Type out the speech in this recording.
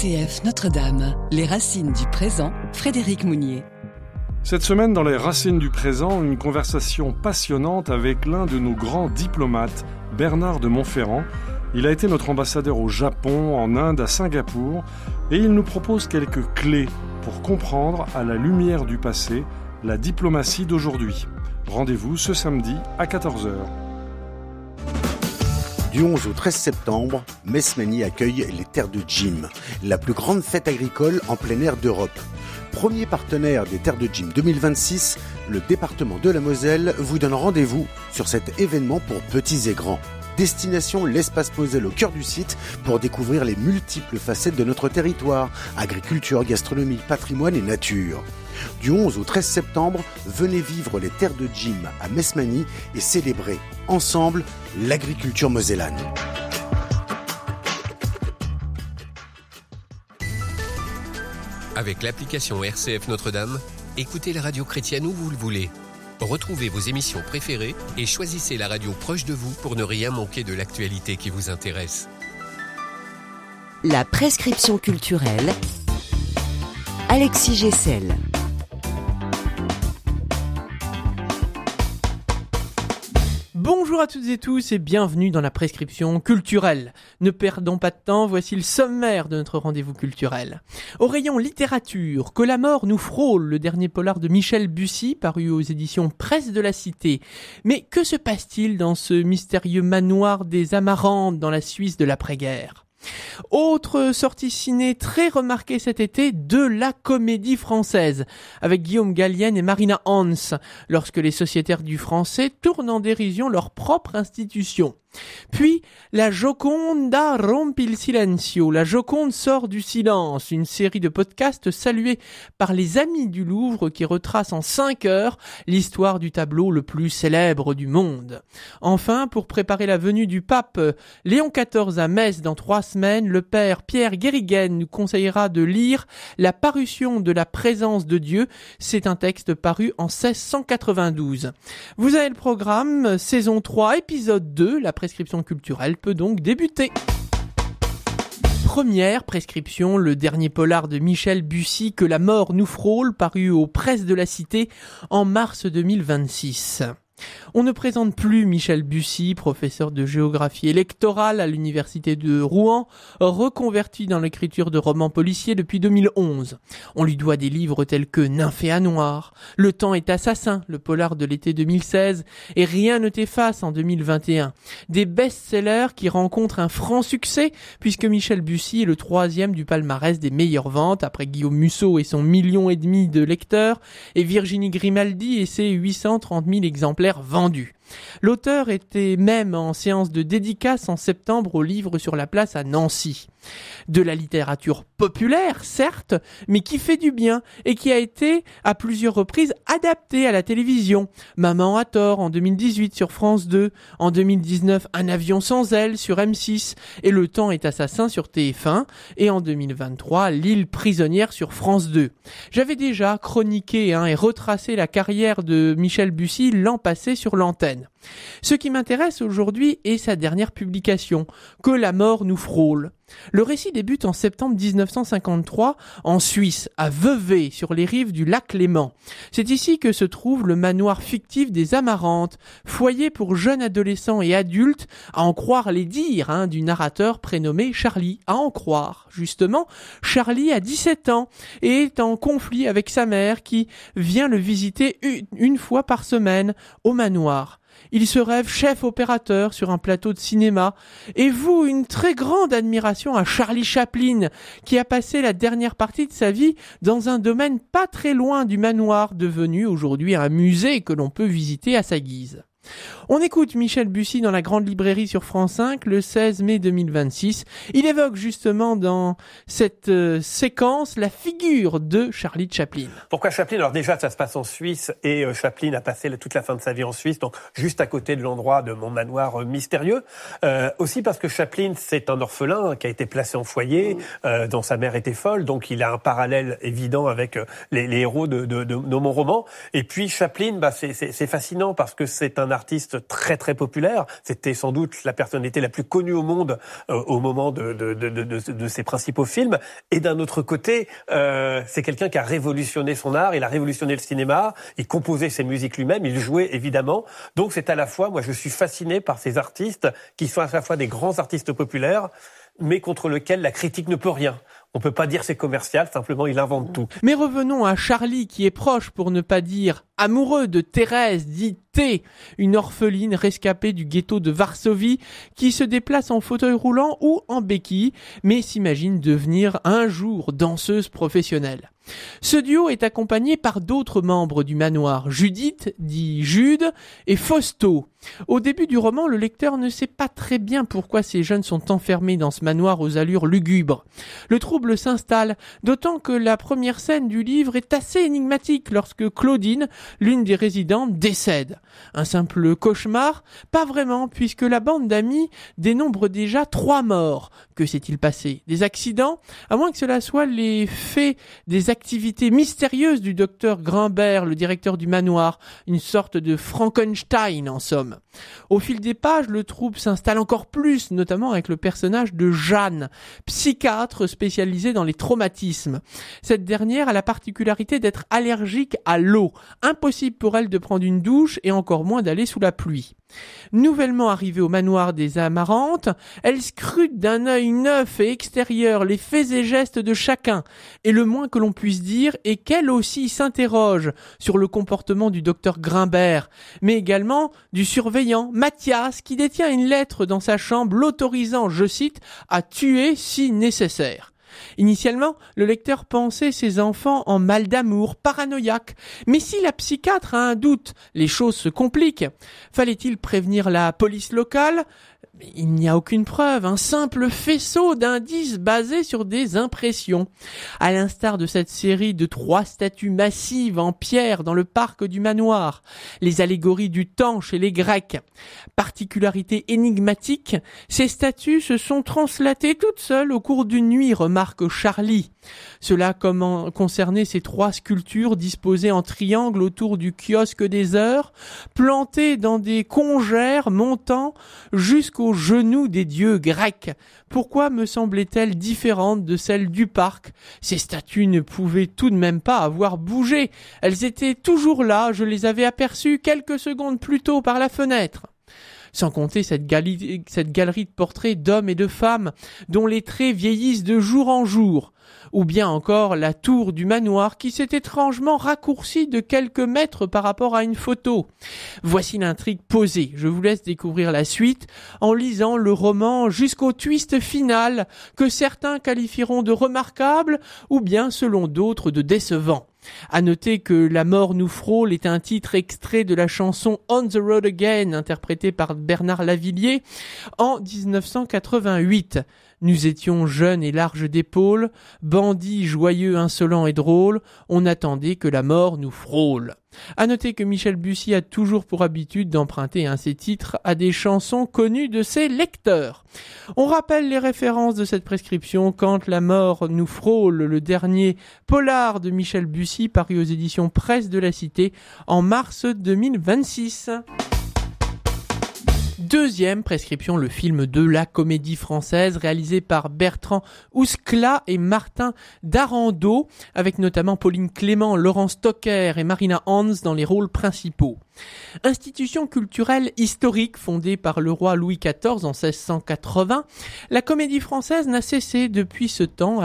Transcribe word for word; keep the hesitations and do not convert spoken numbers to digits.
C F Notre-Dame, les racines du présent, Frédéric Mounier. Cette semaine, dans les racines du présent, une conversation passionnante avec l'un de nos grands diplomates, Bernard de Montferrand. Il a été notre ambassadeur au Japon, en Inde, à Singapour, et il nous propose quelques clés pour comprendre, à la lumière du passé, la diplomatie d'aujourd'hui. Rendez-vous ce samedi à quatorze heures. Du onze au treize septembre, Mesmani accueille les Terres de Jim, la plus grande fête agricole en plein air d'Europe. Premier partenaire des Terres de Jim deux mille vingt-six, le département de la Moselle vous donne rendez-vous sur cet événement pour petits et grands. Destination l'espace Moselle au cœur du site pour découvrir les multiples facettes de notre territoire, agriculture, gastronomie, patrimoine et nature. Du onze au treize septembre, venez vivre les Terres de Jim à Mesmani et célébrer ensemble l'agriculture mosellane. Avec l'application R C F Notre-Dame, écoutez la radio chrétienne où vous le voulez. Retrouvez vos émissions préférées et choisissez la radio proche de vous pour ne rien manquer de l'actualité qui vous intéresse. La prescription culturelle, Alexis Gessel. Bonjour à toutes et tous et bienvenue dans la prescription culturelle. Ne perdons pas de temps, voici le sommaire de notre rendez-vous culturel. Au rayon littérature, Que la mort nous frôle, le dernier polar de Michel Bussy, paru aux éditions Presse de la Cité. Mais que se passe-t-il dans ce mystérieux manoir des Amarantes dans la Suisse de l'après-guerre ? Autre sortie ciné très remarquée cet été, de la comédie française, avec Guillaume Gallienne et Marina Hans, lorsque les sociétaires du français tournent en dérision leur propre institution. Puis, la Gioconda rompe il silenzio, la Joconde sort du silence, une série de podcasts salués par les Amis du Louvre qui retrace en cinq heures l'histoire du tableau le plus célèbre du monde. Enfin, pour préparer la venue du pape Léon quatorze à Metz dans trois semaines, le père Pierre Guériguen nous conseillera de lire La parution de la présence de Dieu. C'est un texte paru en seize cent quatre-vingt-douze. Vous avez le programme, saison trois, épisode deux, la prescription culturelle peut donc débuter. Première prescription, le dernier polar de Michel Bussy, Que la mort nous frôle, paru aux Presses de la Cité en mars deux mille vingt-six. On ne présente plus Michel Bussy, professeur de géographie électorale à l'université de Rouen, reconverti dans l'écriture de romans policiers depuis deux mille onze. On lui doit des livres tels que Nymphéa Noir, Le temps est assassin, le polar de l'été deux mille seize, et Rien ne t'efface en deux mille vingt et un. Des best-sellers qui rencontrent un franc succès, puisque Michel Bussy est le troisième du palmarès des meilleures ventes, après Guillaume Musso et son million et demi de lecteurs, et Virginie Grimaldi et ses huit cent trente mille exemplaires vendus. L'auteur était même en séance de dédicace en septembre au livre sur la place à Nancy. De la littérature populaire, certes, mais qui fait du bien et qui a été à plusieurs reprises adaptée à la télévision. Maman a tort en deux mille dix-huit sur France deux, en deux mille dix-neuf Un avion sans aile sur M six et Le temps est assassin sur T F un et en deux mille vingt-trois L'île prisonnière sur France deux. J'avais déjà chroniqué hein, et retracé la carrière de Michel Bussy l'an passé sur l'antenne. Ce qui m'intéresse aujourd'hui est sa dernière publication, Que la mort nous frôle. Le récit débute en septembre dix-neuf cent cinquante-trois en Suisse, à Vevey, sur les rives du lac Léman. C'est ici que se trouve le manoir fictif des Amarantes, foyer pour jeunes adolescents et adultes, à en croire les dires hein, du narrateur prénommé Charlie. À en croire, justement, Charlie a dix-sept ans et est en conflit avec sa mère qui vient le visiter une, une fois par semaine au manoir. Il se rêve chef opérateur sur un plateau de cinéma et voue une très grande admiration à Charlie Chaplin qui a passé la dernière partie de sa vie dans un domaine pas très loin du manoir devenu aujourd'hui un musée que l'on peut visiter à sa guise. On écoute Michel Bussy dans la Grande Librairie sur France cinq le seize mai deux mille vingt-six. Il évoque justement dans cette euh, séquence la figure de Charlie Chaplin. Pourquoi Chaplin ? Alors déjà, ça se passe en Suisse et euh, Chaplin a passé toute la fin de sa vie en Suisse, donc juste à côté de l'endroit de mon manoir euh, mystérieux. Euh, aussi parce que Chaplin, c'est un orphelin hein, qui a été placé en foyer, euh, dont sa mère était folle, donc il a un parallèle évident avec euh, les, les héros de, de, de, de mon roman. Et puis Chaplin, bah, c'est, c'est, c'est fascinant parce que c'est un artiste artiste très très populaire. C'était sans doute la personnalité la plus connue au monde euh, au moment de, de, de, de, de, de ses principaux films. Et d'un autre côté, euh, c'est quelqu'un qui a révolutionné son art, il a révolutionné le cinéma, il composait ses musiques lui-même, il jouait évidemment. Donc c'est à la fois, moi je suis fasciné par ces artistes qui sont à la fois des grands artistes populaires, mais contre lesquels la critique ne peut rien. On peut pas dire c'est commercial, simplement il invente tout. Mais revenons à Charlie qui est proche, pour ne pas dire amoureux, de Thérèse, dite T, une orpheline rescapée du ghetto de Varsovie qui se déplace en fauteuil roulant ou en béquille, mais s'imagine devenir un jour danseuse professionnelle. Ce duo est accompagné par d'autres membres du manoir, Judith, dit Jude, et Fausto. Au début du roman, le lecteur ne sait pas très bien pourquoi ces jeunes sont enfermés dans ce manoir aux allures lugubres. Le trouble s'installe, d'autant que la première scène du livre est assez énigmatique lorsque Claudine, l'une des résidentes, décède. Un simple cauchemar? Pas vraiment, puisque la bande d'amis dénombre déjà trois morts. Que s'est-il passé? Des accidents? À moins que cela soit les faits des activités mystérieuses du docteur Grimbert, le directeur du manoir, une sorte de Frankenstein en somme. Au fil des pages, le trouble s'installe encore plus, notamment avec le personnage de Jeanne, psychiatre spécialisée dans les traumatismes. Cette dernière a la particularité d'être allergique à l'eau. Impossible pour elle de prendre une douche et encore moins d'aller sous la pluie. Nouvellement arrivée au manoir des Amarantes, elle scrute d'un œil neuf et extérieur les faits et gestes de chacun, et le moins que l'on puisse dire est qu'elle aussi s'interroge sur le comportement du docteur Grimbert, mais également du surveillant Mathias qui détient une lettre dans sa chambre l'autorisant, je cite, à tuer si nécessaire. Initialement, le lecteur pensait ses enfants en mal d'amour, paranoïaques. Mais si la psychiatre a un doute, les choses se compliquent. Fallait-il prévenir la police locale ? Il n'y a aucune preuve, un simple faisceau d'indices basés sur des impressions. À l'instar de cette série de trois statues massives en pierre dans le parc du manoir, les allégories du temps chez les Grecs. Particularité énigmatique, ces statues se sont translatées toutes seules au cours d'une nuit, remarque Charlie. Cela comment concernait ces trois sculptures disposées en triangle autour du kiosque des heures, plantées dans des congères montant jusqu'aux genoux des dieux grecs. Pourquoi me semblait-elle différente de celle du parc? Ces statues ne pouvaient tout de même pas avoir bougé. Elles étaient toujours là, je les avais aperçues quelques secondes plus tôt par la fenêtre. Sans compter cette galerie, cette galerie de portraits d'hommes et de femmes dont les traits vieillissent de jour en jour. Ou bien encore la tour du manoir qui s'est étrangement raccourcie de quelques mètres par rapport à une photo. Voici l'intrigue posée. Je vous laisse découvrir la suite en lisant le roman jusqu'au twist final que certains qualifieront de remarquable ou bien selon d'autres de décevant. À noter que La mort nous frôle est un titre extrait de la chanson On the Road Again interprétée par Bernard Lavilliers en dix-neuf cent quatre-vingt-huit. Nous étions jeunes et larges d'épaules, bandits joyeux, insolents et drôles, on attendait que la mort nous frôle. À noter que Michel Bussy a toujours pour habitude d'emprunter un ses titres à des chansons connues de ses lecteurs. On rappelle les références de cette prescription quand la mort nous frôle, le dernier polar de Michel Bussy paru aux éditions Presse de la Cité en mars deux mille vingt-six. Deuxième prescription, le film de la Comédie Française réalisé par Bertrand Ouskla et Martin Darando avec notamment Pauline Clément, Laurent Stocker et Marina Hans dans les rôles principaux. Institution culturelle historique fondée par le roi Louis quatorze en seize cent quatre-vingts, la Comédie Française n'a cessé depuis ce temps